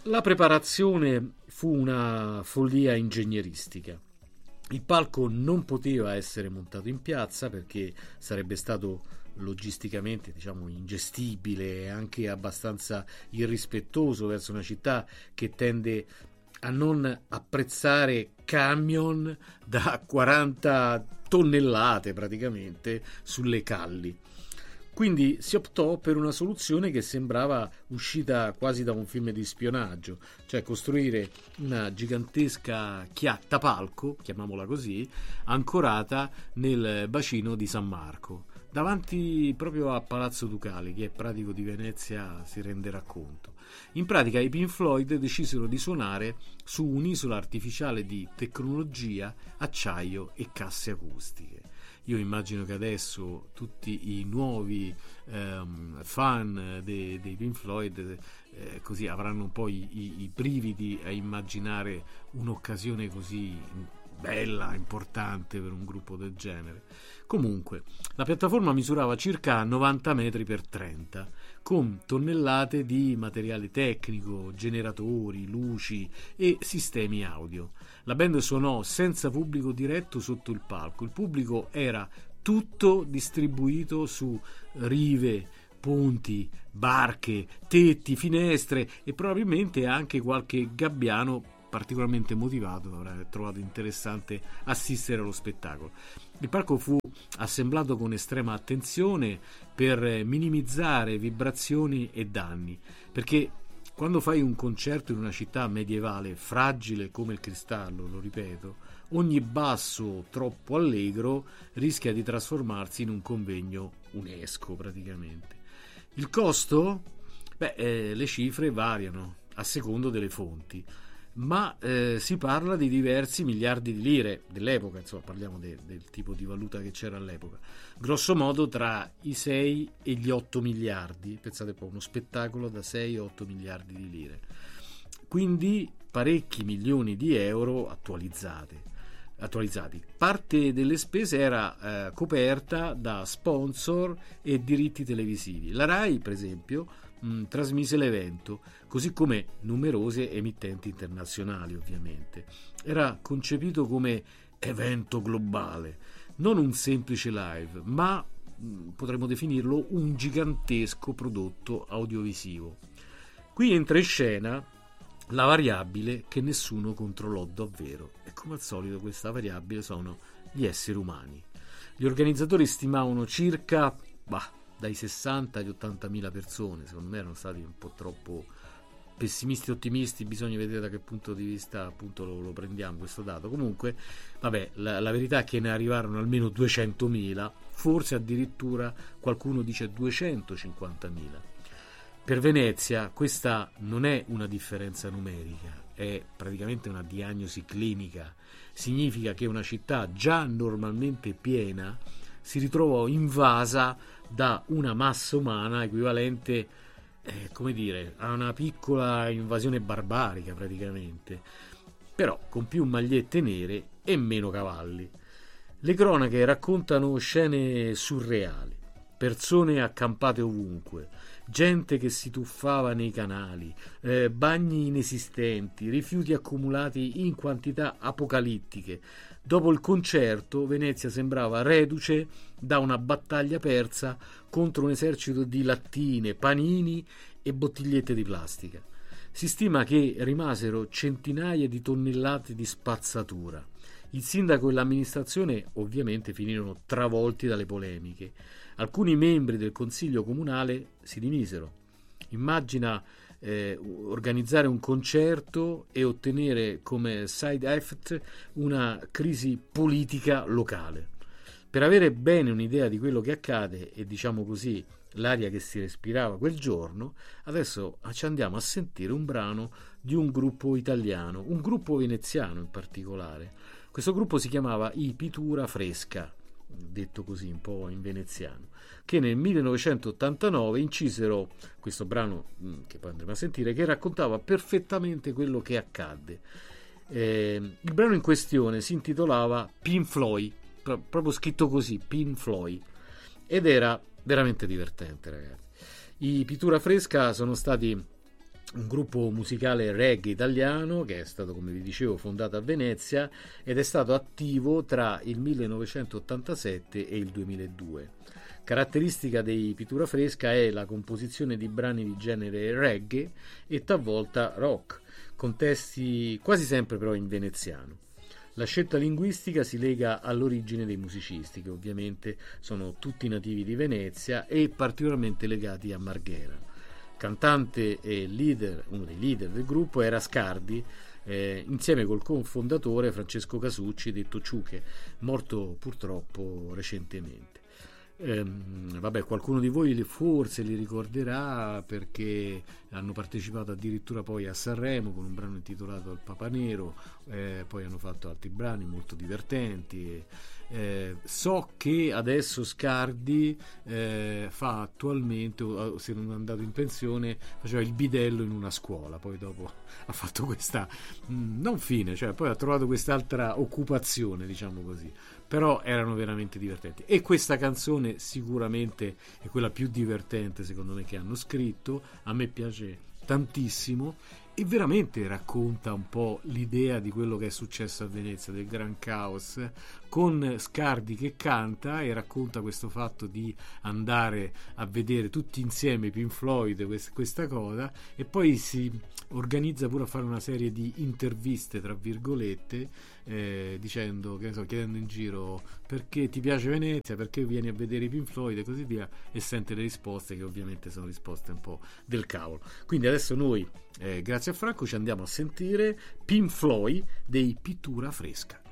La preparazione fu una follia ingegneristica. Il palco non poteva essere montato in piazza perché sarebbe stato logisticamente, diciamo, ingestibile e anche abbastanza irrispettoso verso una città che tende a non apprezzare camion da 40 tonnellate praticamente sulle calli. Quindi si optò per una soluzione che sembrava uscita quasi da un film di spionaggio, cioè costruire una gigantesca chiatta palco, chiamiamola così, ancorata nel bacino di San Marco, davanti proprio a Palazzo Ducale. Chi è pratico di Venezia si renderà conto. In pratica i Pink Floyd decisero di suonare su un'isola artificiale di tecnologia, acciaio e casse acustiche. Io immagino che adesso tutti i nuovi fan dei Pink Floyd così avranno un po' i brividi a immaginare un'occasione così bella, importante per un gruppo del genere. Comunque, la piattaforma misurava circa 90 metri per 30, con tonnellate di materiale tecnico, generatori, luci e sistemi audio. La band suonò senza pubblico diretto sotto il palco. Il pubblico era tutto distribuito su rive, ponti, barche, tetti, finestre e probabilmente anche qualche gabbiano particolarmente motivato avrà trovato interessante assistere allo spettacolo. Il palco fu assemblato con estrema attenzione per minimizzare vibrazioni e danni, perché quando fai un concerto in una città medievale fragile come il cristallo, lo ripeto, ogni basso troppo allegro rischia di trasformarsi in un convegno UNESCO praticamente. Il costo? Le cifre variano a secondo delle fonti, ma si parla di diversi miliardi di lire dell'epoca, insomma parliamo del tipo di valuta che c'era all'epoca, grosso modo tra i 6 e gli 8 miliardi, pensate un po', uno spettacolo da 6 o 8 miliardi di lire, quindi parecchi milioni di euro attualizzati. Parte delle spese era coperta da sponsor e diritti televisivi. La Rai, per esempio, trasmise l'evento, così come numerose emittenti internazionali, ovviamente. Era concepito come evento globale, non un semplice live, ma potremmo definirlo un gigantesco prodotto audiovisivo. Qui entra in scena la variabile che nessuno controllò davvero, e come al solito questa variabile sono gli esseri umani. Gli organizzatori stimavano circa dai 60 agli 80 mila persone. Secondo me erano stati un po' troppo pessimisti ottimisti, bisogna vedere da che punto di vista appunto lo prendiamo questo dato. Comunque la verità è che ne arrivarono almeno 200.000, forse addirittura qualcuno dice 250.000. Per Venezia questa non è una differenza numerica, è praticamente una diagnosi clinica. Significa che una città già normalmente piena si ritrovò invasa da una massa umana equivalente, a una piccola invasione barbarica praticamente, però con più magliette nere e meno cavalli. Le cronache raccontano scene surreali, persone accampate ovunque, gente che si tuffava nei canali, bagni inesistenti, rifiuti accumulati in quantità apocalittiche. Dopo il concerto Venezia sembrava reduce da una battaglia persa contro un esercito di lattine, panini e bottigliette di plastica. Si stima che rimasero centinaia di tonnellate di spazzatura. Il sindaco e l'amministrazione ovviamente finirono travolti dalle polemiche. Alcuni membri del consiglio comunale si dimisero. Immagina organizzare un concerto e ottenere come side effect una crisi politica locale. Per avere bene un'idea di quello che accade e diciamo così l'aria che si respirava quel giorno, adesso ci andiamo a sentire un brano di un gruppo italiano, un gruppo veneziano in particolare. Questo gruppo si chiamava I Pitura Fresca, detto così un po' in veneziano, che nel 1989 incisero questo brano che poi andremo a sentire, che raccontava perfettamente quello che accadde. Il brano in questione si intitolava Pink Floyd, proprio scritto così, Pink Floyd, ed era veramente divertente, ragazzi. I Pitura Fresca sono stati un gruppo musicale reggae italiano che è stato, come vi dicevo, fondato a Venezia ed è stato attivo tra il 1987 e il 2002. Caratteristica dei Pittura Fresca è la composizione di brani di genere reggae e talvolta rock, con testi quasi sempre però in veneziano. La scelta linguistica si lega all'origine dei musicisti, che ovviamente sono tutti nativi di Venezia e particolarmente legati a Marghera. Cantante e leader, uno dei leader del gruppo era Scardi, insieme col cofondatore Francesco Casucci, detto Ciuche, morto purtroppo recentemente. Vabbè, qualcuno di voi forse li ricorderà perché hanno partecipato addirittura poi a Sanremo con un brano intitolato Il Papa Nero, poi hanno fatto altri brani molto divertenti. So che adesso Scardi fa attualmente, se non è andato in pensione, faceva il bidello in una scuola, poi dopo ha fatto questa non fine, cioè poi ha trovato quest'altra occupazione, diciamo così, però erano veramente divertenti e questa canzone sicuramente è quella più divertente secondo me che hanno scritto. A me piace tantissimo e veramente racconta un po' l'idea di quello che è successo a Venezia, del gran caos, con Scardi che canta e racconta questo fatto di andare a vedere tutti insieme i Pink Floyd, questa cosa, e poi si organizza pure a fare una serie di interviste tra virgolette, dicendo, che ne so, chiedendo in giro perché ti piace Venezia, perché vieni a vedere i Pink Floyd e così via, e sente le risposte che ovviamente sono risposte un po' del cavolo. Quindi adesso noi grazie a Franco ci andiamo a sentire Pink Floyd dei Pittura Fresca.